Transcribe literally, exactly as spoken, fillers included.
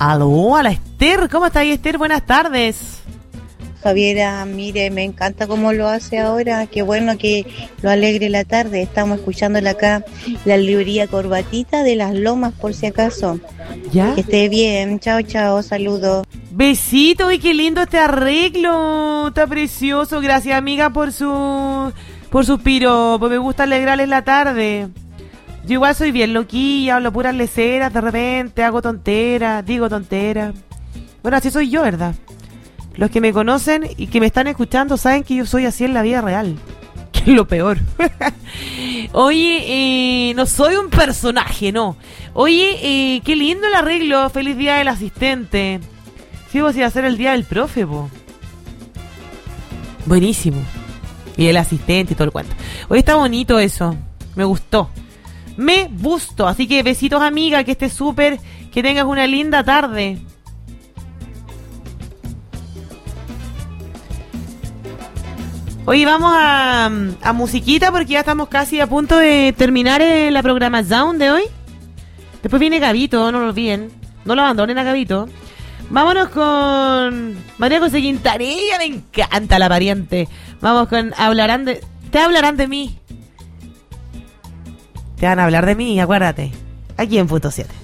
Aló, a la Esther. ¿Cómo está ahí, Esther? Buenas tardes. Javiera, mire, me encanta cómo lo hace ahora. Qué bueno que lo alegre la tarde. Estamos escuchándole acá la librería Corbatita de Las Lomas, por si acaso. ¿Ya? Que esté bien. Chao, chao. Saludos. Besito, y qué lindo este arreglo. Está precioso. Gracias, amiga, por su por su piropo. Me gusta alegrarles la tarde. Yo igual soy bien loquilla, hablo puras leceras de repente, hago tonteras, digo tonteras. Bueno, así soy yo, ¿verdad? Los que me conocen y que me están escuchando saben que yo soy así en la vida real. Que es lo peor. Oye, eh, no soy un personaje, no. Oye, eh, qué lindo el arreglo. Feliz día del asistente. Sí, vos iba a ser el día del profe, po. Buenísimo. Y el asistente y todo el cuento. Hoy está bonito eso. Me gustó. Me gustó. Así que besitos, amiga. Que estés súper. Que tengas una linda tarde. Hoy vamos a, a musiquita porque ya estamos casi a punto de terminar eh, la programación de hoy. Después viene Gabito, no lo olviden. No lo abandonen a Gabito. Vámonos con María José Quintanilla, me encanta la pariente. Vamos con hablarán de... Te hablarán de mí. Te van a hablar de mí, acuérdate. Aquí en Punto siete.